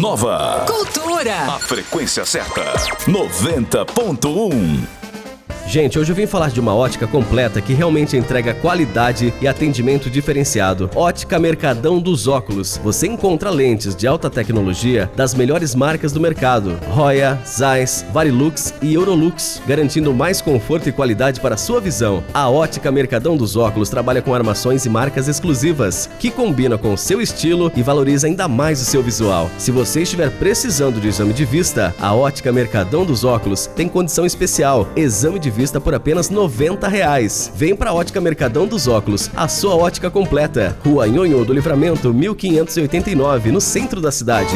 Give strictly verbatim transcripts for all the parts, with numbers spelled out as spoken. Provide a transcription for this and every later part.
Nova. Cultura. A frequência certa. noventa ponto um. Gente, hoje eu vim falar de uma ótica completa que realmente entrega qualidade e atendimento diferenciado. Ótica Mercadão dos Óculos. Você encontra lentes de alta tecnologia das melhores marcas do mercado. Roya, Zeiss, Varilux e Eurolux, garantindo mais conforto e qualidade para a sua visão. A Ótica Mercadão dos Óculos trabalha com armações e marcas exclusivas, que combinam com o seu estilo e valoriza ainda mais o seu visual. Se você estiver precisando de exame de vista, a Ótica Mercadão dos Óculos tem condição especial. Exame de vista por apenas noventa reais. Vem pra Ótica Mercadão dos Óculos, a sua ótica completa. Rua Nhonhô do Livramento, mil quinhentos e oitenta e nove, no centro da cidade.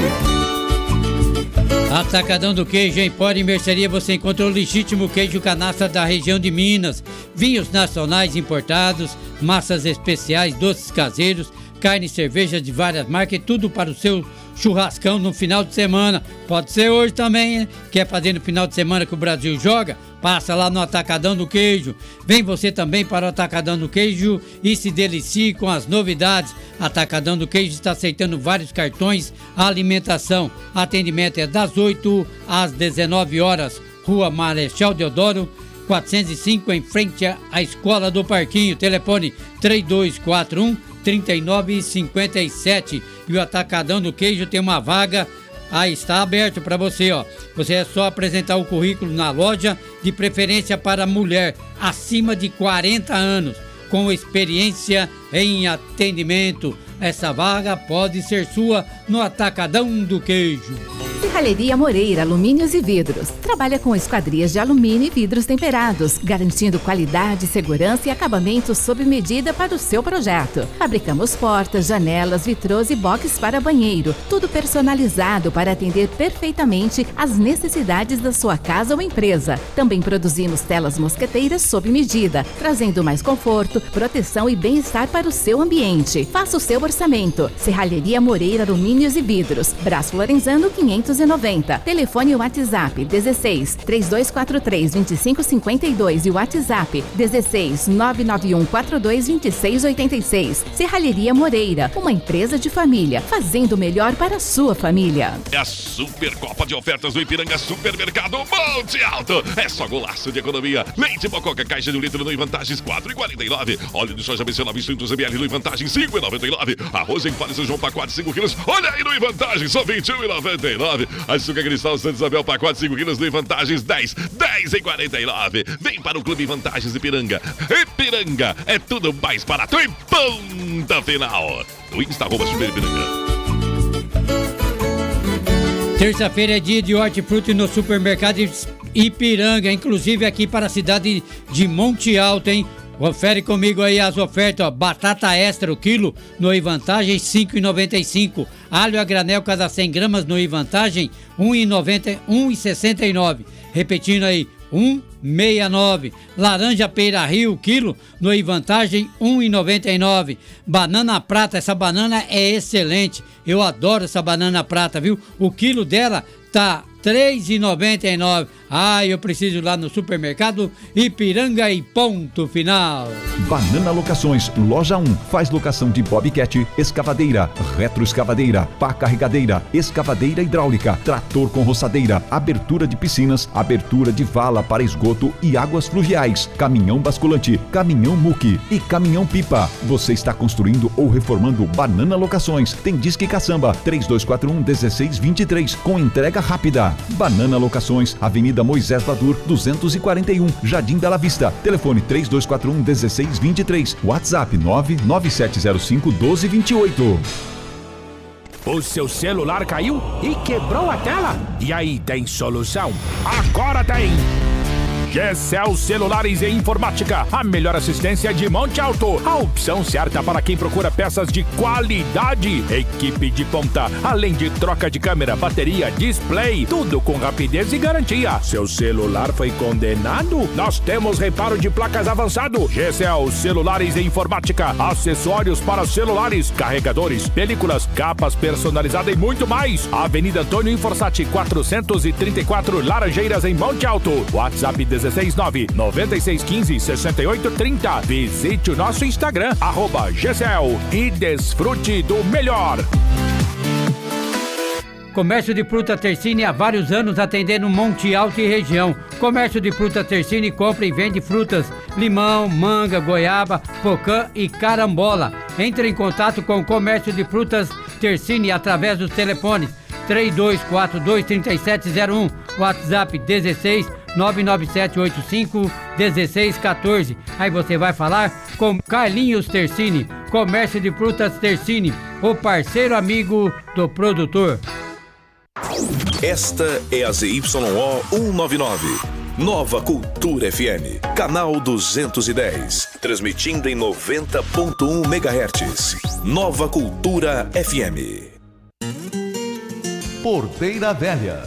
Atacadão do Queijo, em Pó e Mercearia, você encontra o legítimo queijo canastra da região de Minas, vinhos nacionais importados, massas especiais, doces caseiros, carne e cerveja de várias marcas e tudo para o seu churrascão no final de semana. Pode ser hoje também, hein? Quer fazer no final de semana que o Brasil joga? Passa lá no Atacadão do Queijo. Vem você também para o Atacadão do Queijo e se delicie com as novidades. Atacadão do Queijo está aceitando vários cartões. A alimentação, atendimento é das oito às dezenove horas. Rua Marechal Deodoro, quatrocentos e cinco, em frente à Escola do Parquinho. Telefone três dois quatro um, três nove cinco sete. E o Atacadão do Queijo tem uma vaga, aí está aberto para você, ó. Você é só apresentar o currículo na loja, de preferência para mulher acima de quarenta anos, com experiência em atendimento. Essa vaga pode ser sua no Atacadão do Queijo. Serralheria Moreira, alumínios e vidros. Trabalha com esquadrias de alumínio e vidros temperados, garantindo qualidade, segurança e acabamento sob medida para o seu projeto. Fabricamos portas, janelas, vitrôs e boxes para banheiro, tudo personalizado para atender perfeitamente às necessidades da sua casa ou empresa. Também produzimos telas mosqueteiras sob medida, trazendo mais conforto, proteção e bem-estar para o seu ambiente. Faça o seu orçamento. Serralheria Moreira, alumínios e vidros. Brás Lorenzano quinhentos e noventa. Telefone e WhatsApp dezesseis, três dois quatro três, dois cinco cinco dois e o WhatsApp dezesseis, nove nove um quatro dois, dois seis oito seis. Serralheria Moreira, uma empresa de família, fazendo o melhor para a sua família. É a super Copa de ofertas do Ipiranga Supermercado Monte Alto. É só golaço de economia. Leite Mococa, caixa de um litro no Vantagens quatro e quarenta e nove. Óleo de soja B C novecentos mililitros no Vantagens cinco e noventa e nove. Arroz em Palha São João pacote cinco quilos. Olha aí no Vantagens só vinte e um e noventa e nove. Açúcar Cristal Santa Isabel pacote cinco quilos no Vantagens dez, dez e quarenta e nove. Vem para o Clube Vantagens Ipiranga. Ipiranga é tudo mais barato e ponta final. O Insta arroba Super Ipiranga. Terça-feira é dia de hortifruti no Supermercado Ipiranga, inclusive aqui para a cidade de Monte Alto, hein? Confere comigo aí as ofertas, ó. Batata extra, o quilo, no Vantagem, cinco reais e noventa e cinco. Alho a granel, cada cem gramas, no Vantagem, um real e sessenta e nove. Repetindo aí, um real e sessenta e nove. Laranja Pera Rio, quilo, no Vantagem, um real e noventa e nove. Banana prata, essa banana é excelente. Eu adoro essa banana prata, viu? O quilo dela tá três reais e noventa e nove. Ah, eu preciso ir lá no supermercado Ipiranga e ponto final. Banana Locações, loja um. Faz locação de bobcat, escavadeira, retroescavadeira, pá carregadeira, escavadeira hidráulica, trator com roçadeira, abertura de piscinas, abertura de vala para esgoto e águas fluviais, caminhão basculante, caminhão muque e caminhão pipa. Você está construindo ou reformando Banana Locações. Tem Disque Caçamba, três dois quatro um, um seis dois três, com entrega rápida. Banana Locações, Avenida Moisés Vadur, duzentos e quarenta e um, Jardim Bela Vista. Telefone três dois quatro um, um seis dois três. WhatsApp nove nove sete zero cinco, um dois dois oito. O seu celular caiu e quebrou a tela? E aí, tem solução? Agora tem! Gecel Celulares e Informática, a melhor assistência de Monte Alto. A opção certa para quem procura peças de qualidade. Equipe de ponta, além de troca de câmera, bateria, display, tudo com rapidez e garantia. Seu celular foi condenado? Nós temos reparo de placas avançado. Gecel Celulares e Informática, acessórios para celulares, carregadores, películas, capas personalizadas e muito mais. Avenida Antônio Inforsati, quatrocentos e trinta e quatro, Laranjeiras, em Monte Alto. WhatsApp dezesseis nove, nove seis um cinco, seis oito três zero. Visite o nosso Instagram, arroba Gecel, e desfrute do melhor. Comércio de fruta Tersini há vários anos atendendo Monte Alto e região. Comércio de fruta Tersini compra e vende frutas, limão, manga, goiaba, pocã e carambola. Entre em contato com o Comércio de frutas Tersini através dos telefones três dois quatro dois, três sete zero um, WhatsApp dezesseis nove nove sete oito cinco um seis um quatro. Aí você vai falar com Carlinhos Tersini, Comércio de frutas Tersini, o parceiro amigo do produtor. Esta é a Z Y O cento e noventa e nove, Nova Cultura F M, canal duzentos e dez, transmitindo em noventa ponto um megahertz. Nova Cultura F M. Porteira Velha.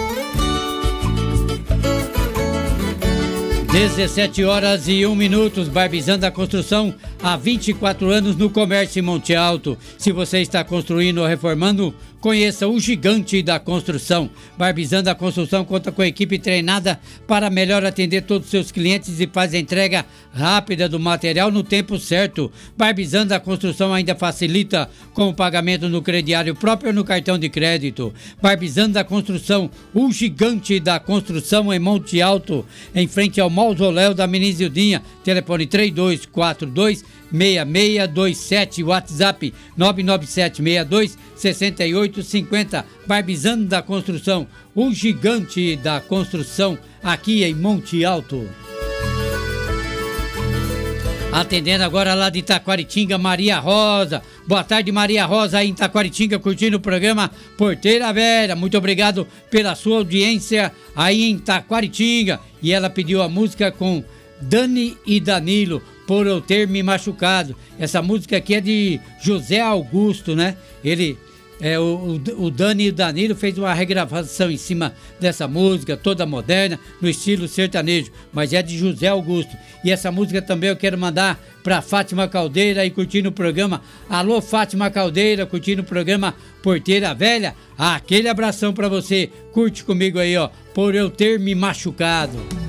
dezessete horas e um minutos, Barbizan da Construção, há vinte e quatro anos no comércio em Monte Alto. Se você está construindo ou reformando, conheça o gigante da construção. Barbizan da Construção conta com a equipe treinada para melhor atender todos os seus clientes e faz a entrega rápida do material no tempo certo. Barbizan da Construção ainda facilita com o pagamento no crediário próprio ou no cartão de crédito. Barbizan da Construção, o gigante da construção em Monte Alto, em frente ao mausoléu da Menizildinha. Telefone três dois quatro dois, seis seis dois sete, WhatsApp nove nove sete seis dois, seis oito cinco zero. Barbizan da Construção, o gigante da construção aqui em Monte Alto. Atendendo agora lá de Taquaritinga, Maria Rosa. Boa tarde, Maria Rosa, aí em Taquaritinga, curtindo o programa Porteira Velha. Muito obrigado pela sua audiência aí em Taquaritinga. E ela pediu a música com Dani e Danilo, Por Eu Ter Me Machucado. Essa música aqui é de José Augusto, né? Ele, é, o, o Dani e o Danilo fez uma regravação em cima dessa música, toda moderna, no estilo sertanejo, mas é de José Augusto. E essa música também eu quero mandar para Fátima Caldeira aí curtindo o programa. Alô, Fátima Caldeira, curtindo o programa Porteira Velha. Ah, aquele abração para você. Curte comigo aí, ó, Por Eu Ter Me Machucado.